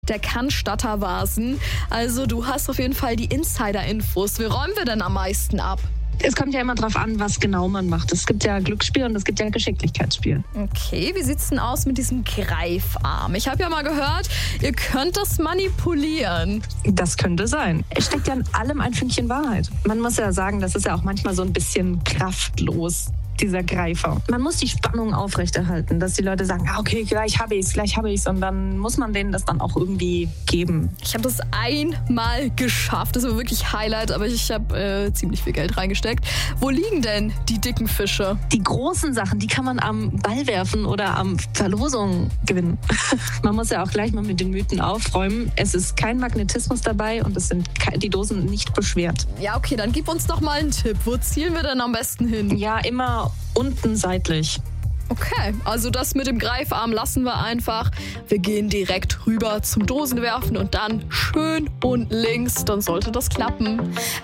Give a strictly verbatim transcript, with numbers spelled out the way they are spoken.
der Cannstatter-Vasen. Also du hast auf jeden Fall die Insider-Infos. Wie räumen wir denn am meisten ab? Es kommt ja immer drauf an, was genau man macht. Es gibt ja Glücksspiel und es gibt ja Geschicklichkeitsspiel. Okay, wie sieht's denn aus mit diesem Greifarm? Ich habe ja mal gehört, ihr könnt das manipulieren. Das könnte sein. Es steckt ja in allem ein Fünkchen Wahrheit. Man muss ja sagen, das ist ja auch manchmal so ein bisschen kraftlos, dieser Greifer. Man muss die Spannung aufrechterhalten, dass die Leute sagen, ah, okay, gleich habe ich es, gleich habe ich es. Und dann muss man denen das dann auch irgendwie geben. Ich habe das einmal geschafft. Das war wirklich Highlight, aber ich habe äh, ziemlich viel Geld reingesteckt. Wo liegen denn die dicken Fische? Die großen Sachen, die kann man am Ball werfen oder am Verlosung gewinnen. Man muss ja auch gleich mal mit den Mythen aufräumen. Es ist kein Magnetismus dabei und es sind die Dosen nicht beschwert. Ja, okay, dann gib uns doch mal einen Tipp. Wo zielen wir denn am besten hin? Ja, immer unten seitlich. Okay, also das mit dem Greifarm lassen wir einfach. Wir gehen direkt rüber zum Dosenwerfen und dann schön unten links, dann sollte das klappen.